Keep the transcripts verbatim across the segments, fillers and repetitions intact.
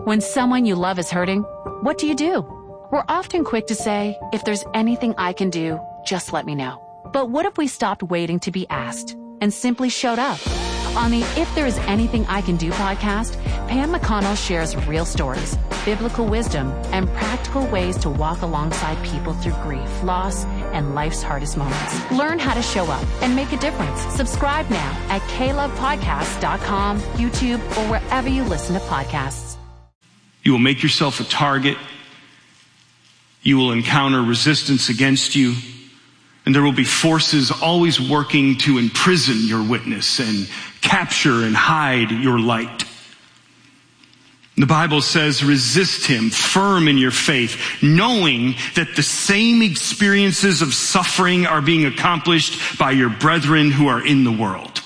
When someone you love is hurting, what do you do? We're often quick to say, if there's anything I can do, just let me know. But what if we stopped waiting to be asked and simply showed up? On the If There Is Anything I Can Do podcast, Pam McConnell shares real stories, biblical wisdom, and practical ways to walk alongside people through grief, loss, and life's hardest moments. Learn how to show up and make a difference. Subscribe now at k love podcast dot com, YouTube, or wherever you listen to podcasts. You will make yourself a target. You will encounter resistance against you. And there will be forces always working to imprison your witness and capture and hide your light. The Bible says, resist him, firm in your faith, knowing that the same experiences of suffering are being accomplished by your brethren who are in the world.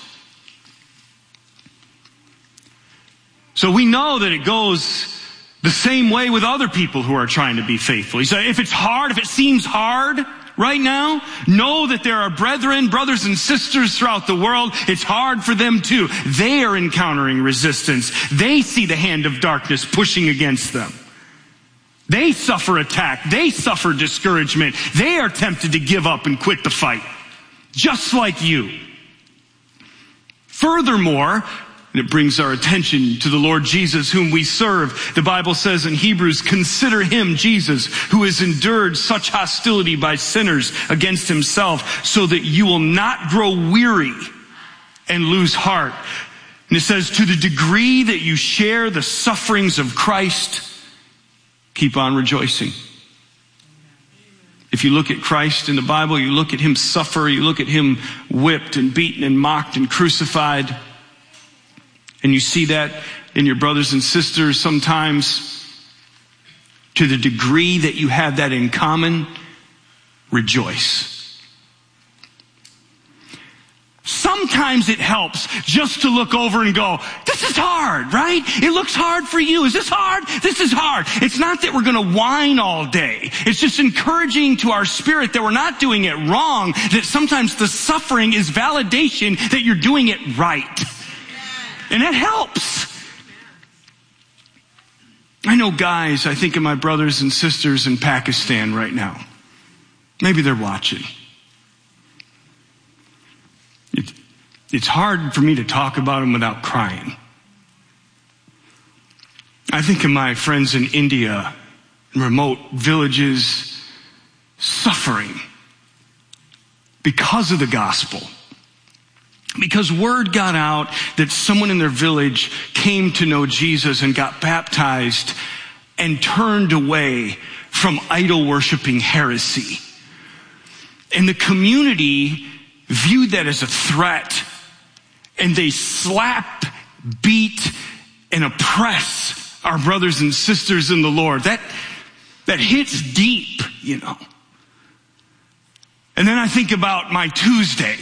So we know that it goes the same way with other people who are trying to be faithful. He said, if it's hard, if it seems hard right now, know that there are brethren, brothers and sisters throughout the world. It's hard for them too. They are encountering resistance. They see the hand of darkness pushing against them. They suffer attack. They suffer discouragement. They are tempted to give up and quit the fight, just like you. Furthermore, and it brings our attention to the Lord Jesus, whom we serve. The Bible says in Hebrews, consider him, Jesus, who has endured such hostility by sinners against himself, so that you will not grow weary and lose heart. And it says, to the degree that you share the sufferings of Christ, keep on rejoicing. If you look at Christ in the Bible, you look at him suffer, you look at him whipped and beaten and mocked and crucified, and you see that in your brothers and sisters sometimes. To the degree that you have that in common, rejoice. Sometimes it helps just to look over and go, this is hard, right? It looks hard for you. Is this hard? This is hard. It's not that we're going to whine all day. It's just encouraging to our spirit that we're not doing it wrong, that sometimes the suffering is validation that you're doing it right. And that helps. I know guys, I think of my brothers and sisters in Pakistan right now. Maybe they're watching. It, it's hard for me to talk about them without crying. I think of my friends in India, in remote villages, suffering because of the gospel. Because word got out that someone in their village came to know Jesus and got baptized and turned away from idol-worshiping heresy. And the community viewed that as a threat, and they slap, beat, and oppress our brothers and sisters in the Lord. That, that hits deep, you know. And then I think about my Tuesday.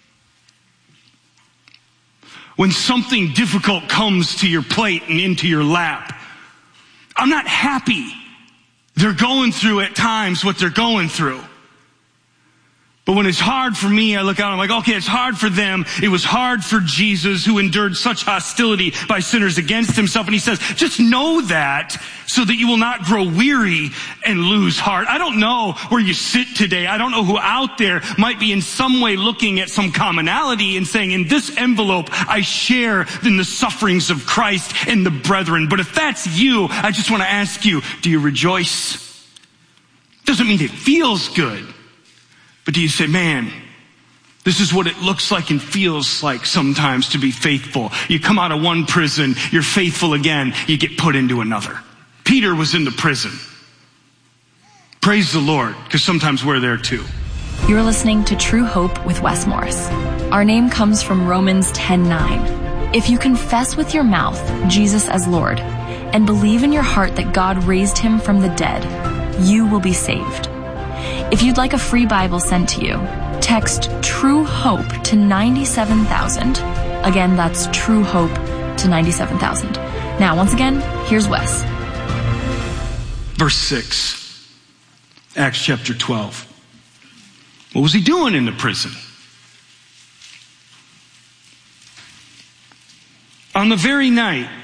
When something difficult comes to your plate and into your lap, I'm not happy they're going through at times what they're going through. But when it's hard for me, I look out and I'm like, okay, it's hard for them. It was hard for Jesus, who endured such hostility by sinners against himself. And he says, just know that so that you will not grow weary and lose heart. I don't know where you sit today. I don't know who out there might be in some way looking at some commonality and saying, in this envelope, I share in the sufferings of Christ and the brethren. But if that's you, I just want to ask you, do you rejoice? Doesn't mean it feels good. But do you say, man, this is what it looks like and feels like sometimes to be faithful. You come out of one prison, you're faithful again, you get put into another. Peter was in the prison. Praise the Lord, because sometimes we're there too. You're listening to True Hope with Wes Morris. Our name comes from Romans ten nine. If you confess with your mouth Jesus as Lord and believe in your heart that God raised him from the dead, you will be saved. If you'd like a free Bible sent to you, text True Hope to ninety-seven thousand. Again, that's True Hope to ninety-seven thousand. Now, once again, here's Wes. Verse six, Acts chapter twelve. What was he doing in the prison? On the very night